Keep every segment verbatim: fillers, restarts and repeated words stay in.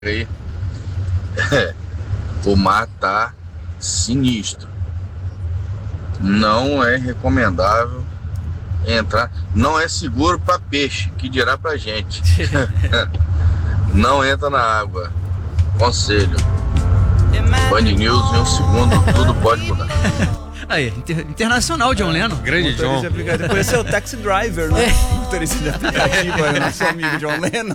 aí. O mar tá sinistro. Não é recomendável entrar. Não é seguro para peixe, que dirá pra gente. Não entra na água. Conselho. Band News em um segundo, tudo pode mudar. Aí, inter, internacional, John Lennon. Grande John. Depois ser o taxi driver, né? Motorista de aplicativo, é nosso amigo John Lennon.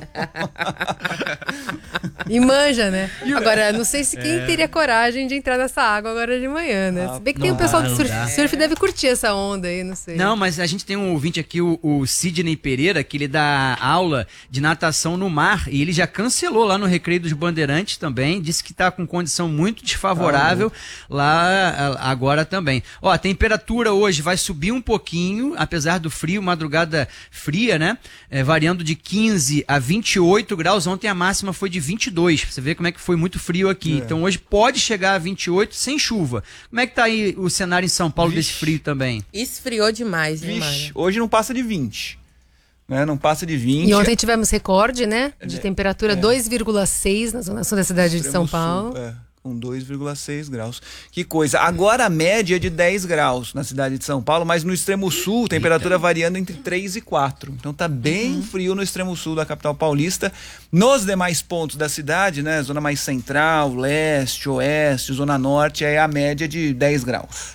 E manja, né? Agora, não sei se quem é. teria coragem de entrar nessa água agora de manhã, né? Se bem que tem o pessoal do surf, surf deve curtir essa onda aí, não sei. Não, mas a gente tem um ouvinte aqui, o, o Sidney Pereira, que ele dá aula de natação no mar e ele já cancelou lá no Recreio dos Bandeirantes também, disse que tá com condição muito desfavorável ah, lá agora também. Ó, a temperatura hoje vai subir um pouquinho, apesar do frio, madrugada fria, né? É, variando de quinze a vinte e oito graus. Ontem a máxima foi de vinte e dois. Você vê como é que foi muito frio aqui. É. Então hoje pode chegar a vinte e oito sem chuva. Como é que tá aí o cenário em São Paulo Vixe. desse frio também? Esfriou demais, hein, Vixe, hoje não passa de vinte. Né? Não passa de vinte. E ontem tivemos recorde, né? De temperatura é. dois vírgula seis na zona sul da cidade Extremo de São Paulo. Sul, é. Com dois vírgula seis graus. Que coisa. Agora a média é de dez graus na cidade de São Paulo, mas no extremo sul, temperatura Eita. variando entre três e quatro. Então tá bem uhum. frio no extremo sul da capital paulista. Nos demais pontos da cidade, né? Zona mais central, leste, oeste, zona norte, é a média de dez graus.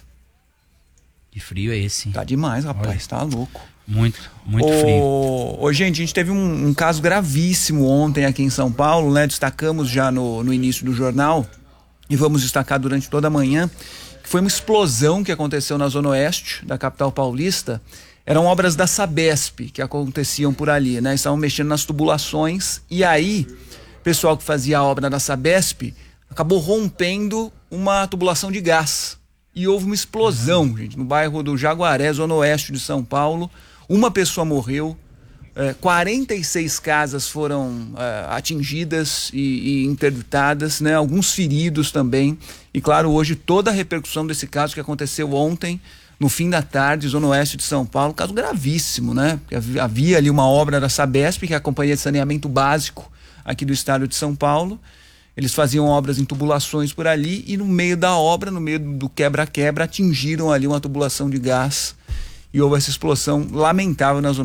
Que frio é esse? Tá demais, rapaz. Olha. Tá louco. Muito, muito ô, frio. Ô, gente, a gente teve um, um caso gravíssimo ontem aqui em São Paulo, né? Destacamos já no, no início do jornal. E vamos destacar durante toda a manhã, que foi uma explosão que aconteceu na zona oeste da capital paulista. Eram obras da Sabesp que aconteciam por ali, né? Estavam mexendo nas tubulações e aí o pessoal que fazia a obra da Sabesp acabou rompendo uma tubulação de gás. E houve uma explosão, uhum. gente, no bairro do Jaguaré, zona oeste de São Paulo. Uma pessoa morreu. É, quarenta e seis casas foram é, atingidas e, e interditadas, né? Alguns feridos também. E claro, hoje toda a repercussão desse caso que aconteceu ontem, no fim da tarde, zona oeste de São Paulo, caso gravíssimo, né? Havia, havia ali uma obra da Sabesp, que é a Companhia de Saneamento Básico aqui do estado de São Paulo. Eles faziam obras em tubulações por ali e no meio da obra, no meio do quebra-quebra, atingiram ali uma tubulação de gás e houve essa explosão lamentável na zona